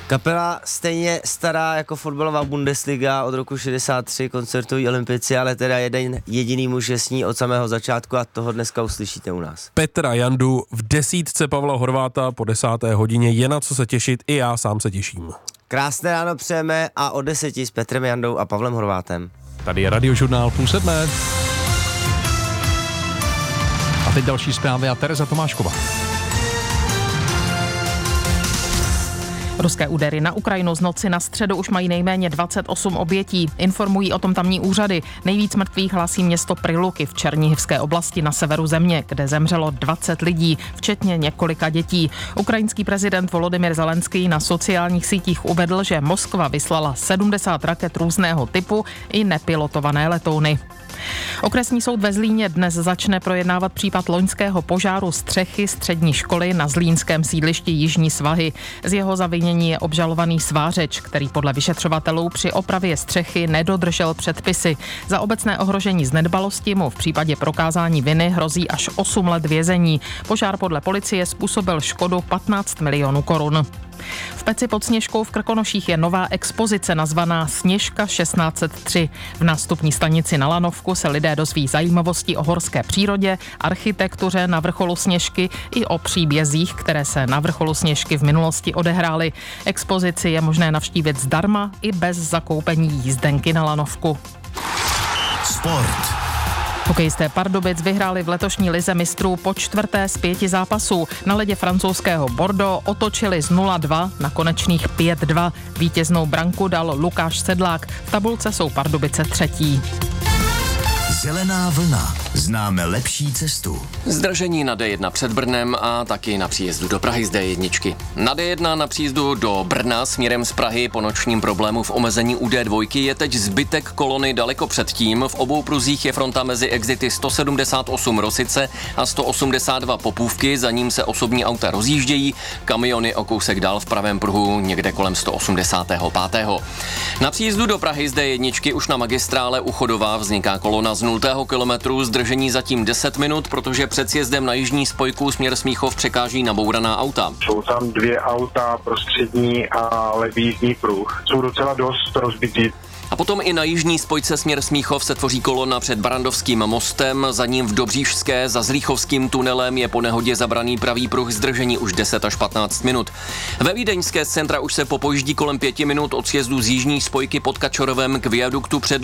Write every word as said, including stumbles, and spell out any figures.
Kapela stejně stará jako fotbalová Bundesliga od roku šedesát tři, koncertují olympici, ale teda jeden jediný muž je s ní od samého začátku a toho dneska uslyšíte u nás. Petra Jandu v desítce Pavla Horváta po desáté hodině, je na co se těšit, i já sám se těším. Krásné ráno přejeme a o deseti s Petrem Jandou a Pavlem Horvátem. Tady je Radiožurnál půl sedmé. A teď další zprávy a Tereza Tomášková. Ruské údery na Ukrajinu z noci na středu už mají nejméně dvacet osm obětí. Informují o tom tamní úřady. Nejvíc mrtvých hlásí město Priluky v Černihivské oblasti na severu země, kde zemřelo dvacet lidí, včetně několika dětí. Ukrajinský prezident Volodymyr Zelenský na sociálních sítích uvedl, že Moskva vyslala sedmdesát raket různého typu i nepilotované letouny. Okresní soud ve Zlíně dnes začne projednávat případ loňského požáru střechy střední školy na zlínském sídlišti Jižní Svahy. Z jeho zavinění je obžalovaný svářeč, který podle vyšetřovatelů při opravě střechy nedodržel předpisy. Za obecné ohrožení z nedbalosti mu v případě prokázání viny hrozí až osm let vězení. Požár podle policie způsobil škodu patnáct milionů korun. V Peci pod Sněžkou v Krkonoších je nová expozice nazvaná Sněžka šestnáct set tři. V nástupní stanici na Lanovku se lidé dozví zajímavosti o horské přírodě, architektuře na vrcholu Sněžky i o příbězích, které se na vrcholu Sněžky v minulosti odehrály. Expozici je možné navštívit zdarma i bez zakoupení jízdenky na Lanovku. Sport. Hokejisté Pardubic vyhráli v letošní lize mistrů po čtvrté z pěti zápasů. Na ledě francouzského Bordeaux otočili z nula dva na konečných pět dva. Vítěznou branku dal Lukáš Sedlák. V tabulce jsou Pardubice třetí. Zelená vlna. Známe lepší cestu. Zdržení na D jedna před Brnem a taky na příjezdu do Prahy z D jedna. Na D jedna na příjezdu do Brna směrem z Prahy po nočním problému v omezení u D dva je teď zbytek kolony daleko předtím. V obou pruzích je fronta mezi exity sto sedmdesát osm Rosice a sto osmdesát dva Popůvky, za ním se osobní auta rozjíždějí, kamiony o kousek dál v pravém pruhu někde kolem sto osmdesát pět. Na příjezdu do Prahy z D jedna už na magistrále u Chodova vzniká kolona z nultého kilometru, zdržení zatím deset minut, protože před sjezdem na jižní spojku směr Smíchov překáží nabouraná auta. Jsou tam dvě auta, prostřední a levý jízdní pruh. Jsou docela dost rozbitý. A potom i na jižní spojce směr Smíchov se tvoří kolona před Barandovským mostem, za ním v Dobříšské za Zlíchovským tunelem je po nehodě zabraný pravý pruh, zdržení už deset až patnáct minut. Ve vídeňské z centra už se popojíždí kolem pěti minut od sjezdu z jižní spojky pod Kačorovem k viaduktu před